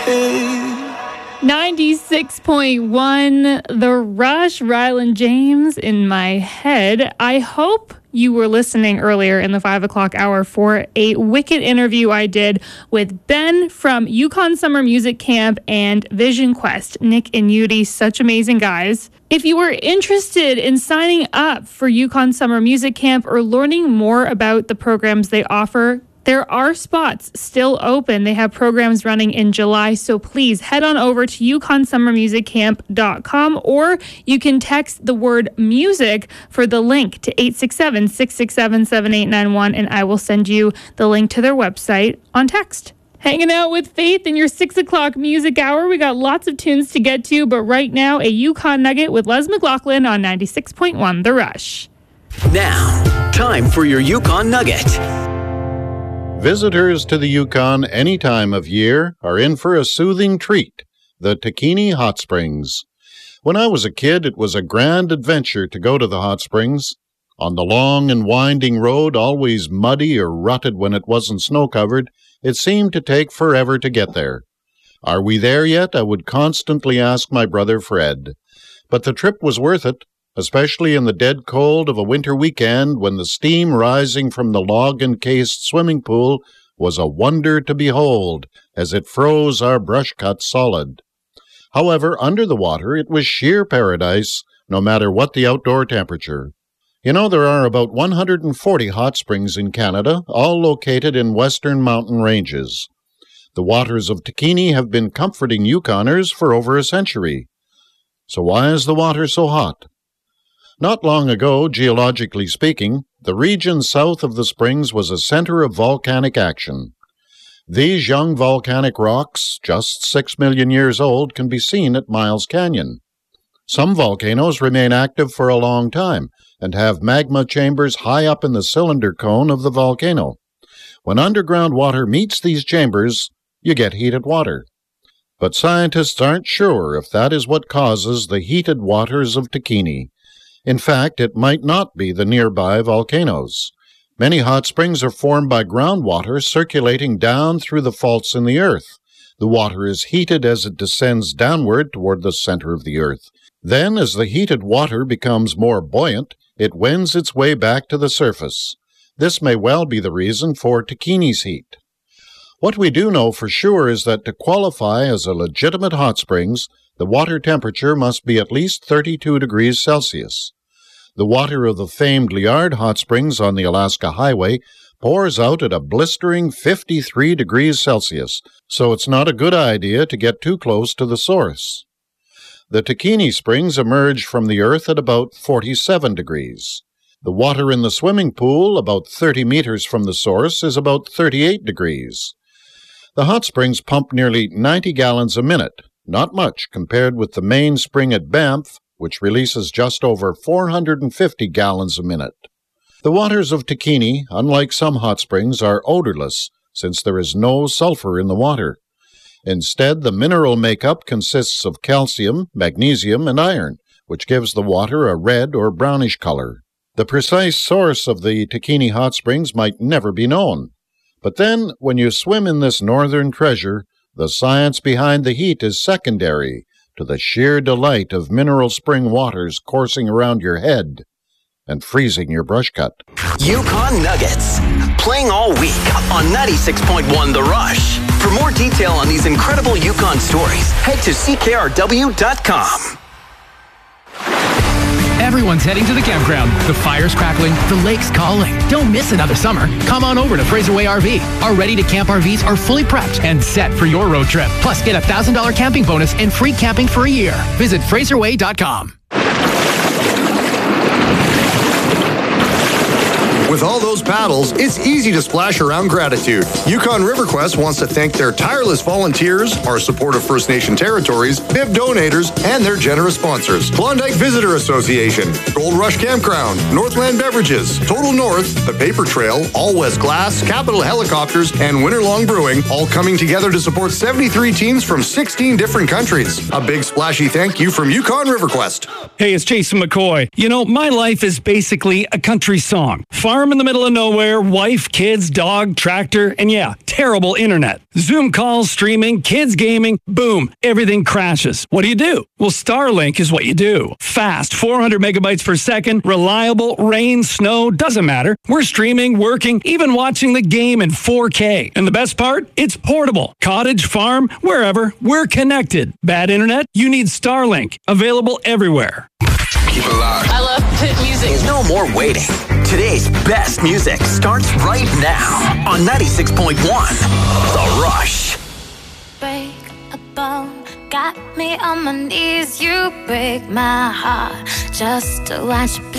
96.1 The Rush, Ryland James in my head. I hope you were listening earlier in the 5 o'clock hour for a wicked interview I did with Ben from Yukon Summer Music Camp and Vision Quest. Nick and Yudi, such amazing guys. If you were interested in signing up for Yukon Summer Music Camp or learning more about the programs they offer, there are spots still open. They have programs running in July, so please head on over to yukonsummermusiccamp.com, or you can text the word music for the link to 867-667-7891, and I will send you the link to their website on text. Hanging out with Faith in your 6 o'clock music hour. We got lots of tunes to get to, but right now, a Yukon Nugget with Les McLaughlin on 96.1 The Rush. Now, time for your Yukon Nugget. Visitors to the Yukon any time of year are in for a soothing treat, the Takini Hot Springs. When I was a kid, it was a grand adventure to go to the hot springs. On the long and winding road, always muddy or rutted when it wasn't snow-covered, it seemed to take forever to get there. Are we there yet? I would constantly ask my brother Fred. But the trip was worth it, especially in the dead cold of a winter weekend when the steam rising from the log-encased swimming pool was a wonder to behold as it froze our brush cut solid. However, under the water it was sheer paradise, no matter what the outdoor temperature. You know, there are about 140 hot springs in Canada, all located in western mountain ranges. The waters of Takini have been comforting Yukoners for over a century. So why is the water so hot? Not long ago, geologically speaking, the region south of the springs was a center of volcanic action. These young volcanic rocks, just 6 million years old, can be seen at Miles Canyon. Some volcanoes remain active for a long time and have magma chambers high up in the cylinder cone of the volcano. When underground water meets these chambers, you get heated water. But scientists aren't sure if that is what causes the heated waters of Takini. In fact, it might not be the nearby volcanoes. Many hot springs are formed by groundwater circulating down through the faults in the earth. The water is heated as it descends downward toward the center of the earth. Then, as the heated water becomes more buoyant, it wends its way back to the surface. This may well be the reason for Takini's heat. What we do know for sure is that to qualify as a legitimate hot springs, the water temperature must be at least 32 degrees Celsius. The water of the famed Liard Hot Springs on the Alaska Highway pours out at a blistering 53 degrees Celsius, so it's not a good idea to get too close to the source. The Takini Springs emerge from the earth at about 47 degrees. The water in the swimming pool, about 30 meters from the source, is about 38 degrees. The hot springs pump nearly 90 gallons a minute, not much compared with the main spring at Banff, which releases just over 450 gallons a minute. The waters of Takini, unlike some hot springs, are odorless, since there is no sulfur in the water. Instead, the mineral makeup consists of calcium, magnesium, and iron, which gives the water a red or brownish color. The precise source of the Takini hot springs might never be known. But then, when you swim in this northern treasure, the science behind the heat is secondary to the sheer delight of mineral spring waters coursing around your head and freezing your brush cut. Yukon Nuggets, playing all week on 96.1 The Rush. For more detail on these incredible Yukon stories, head to ckrw.com. Everyone's heading to the campground. The fire's crackling, the lake's calling. Don't miss another summer. Come on over to Fraser Way RV. Our ready-to-camp RVs are fully prepped and set for your road trip. Plus, get a $1,000 camping bonus and free camping for a year. Visit FraserWay.com. With all those paddles, it's easy to splash around gratitude. Yukon RiverQuest wants to thank their tireless volunteers, our support of First Nation territories, BIB donators, and their generous sponsors. Klondike Visitor Association, Gold Rush Campground, Northland Beverages, Total North, The Paper Trail, All West Glass, Capital Helicopters, and Winterlong Brewing, all coming together to support 73 teams from 16 different countries. A big splashy thank you from Yukon RiverQuest. Hey, it's Jason McCoy. You know, my life is basically a country song. Farm Farm in the middle of nowhere, wife, kids, dog, tractor, and yeah, terrible internet. Zoom calls, streaming, kids gaming, boom, everything crashes. What do? Well, Starlink is what you do. Fast, 400 megabytes per second, reliable, rain, snow, doesn't matter. We're streaming, working, even watching the game in 4K. And the best part? It's portable. Cottage, farm, wherever, we're connected. Bad internet? You need Starlink. Available everywhere. Keep it locked. I love hit music. There's no more waiting. Today's best music starts right now on 96.1 The Rush. Break a bone, got me on my knees. You break my heart just to watch you bleed.